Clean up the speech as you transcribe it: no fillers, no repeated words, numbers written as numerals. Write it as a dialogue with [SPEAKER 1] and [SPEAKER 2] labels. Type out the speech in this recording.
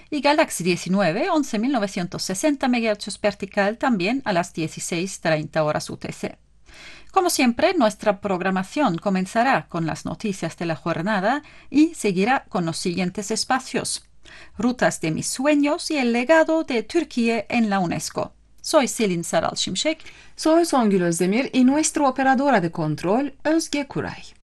[SPEAKER 1] y Galaxy 19 11.960 MHz vertical también a las 16:30 horas UTC. Como siempre, nuestra programación comenzará con las noticias de la jornada y seguirá con los siguientes espacios: Rutas de mis sueños y el legado de Turquía en la UNESCO. Soy Selin Saral Şimşek.
[SPEAKER 2] Soy Songül Özdemir y nuestra operadora de control, Özge Kuray.